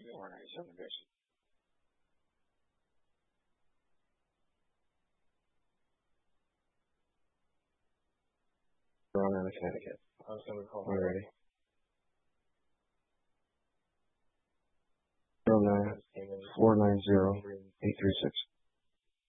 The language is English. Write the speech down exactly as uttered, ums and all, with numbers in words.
four nine seven, Bishop. We're on Connecticut. I was going to call. We're ready. zero nine four nine zero eight three six.